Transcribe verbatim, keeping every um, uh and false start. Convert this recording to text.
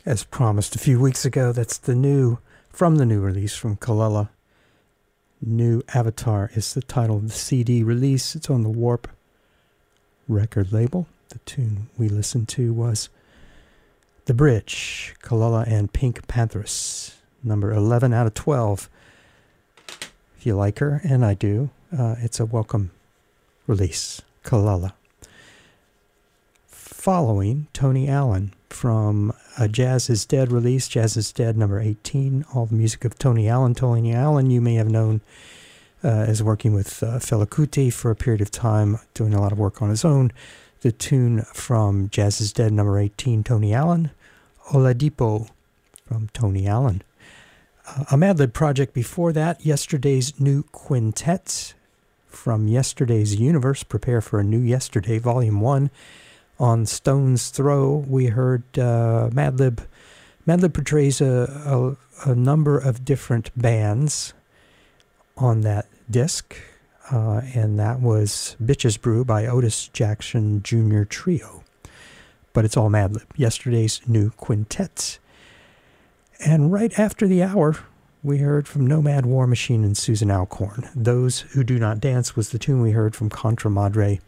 As promised a few weeks ago, that's the new, from the new release from Kelela. New Avatar is the title of the C D release. It's on the Warp record label. The tune we listened to was The Bridge, Kelela and Pink Panthers, number eleven out of twelve. If you like her, and I do, uh, it's a welcome release, Kelela. Following, Tony Allen from a Jazz is Dead release, Jazz is Dead number eighteen, all the music of Tony Allen. Tony Allen you may have known uh, as working with uh, Fela Kuti for a period of time, doing a lot of work on his own. The tune from Jazz is Dead number eighteen, Tony Allen, Oladipo from Tony Allen. Uh, a Madlib project before that, Yesterday's New Quintet from Yesterday's Universe, Prepare for a New Yesterday, Volume one. On Stone's Throw, we heard uh, Madlib. Madlib portrays a, a, a number of different bands on that disc, uh, and that was Bitches Brew by Otis Jackson Junior Trio. But it's all Madlib. Yesterday's New Quintet. And right after the hour, we heard from Nomad War Machine and Susan Alcorn. Those Who Do Not Dance was the tune we heard from Contra Madre